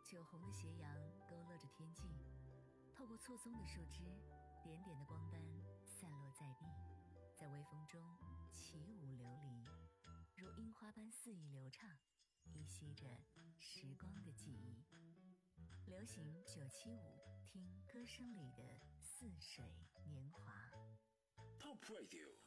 酒红的斜阳勾勒着天际，透过错综的树枝，点点的光斑散落在地，在微风中起舞流离，如樱花般肆意流畅，依稀着时光的记忆。流行975，听歌声里的似水年华。 Top Radio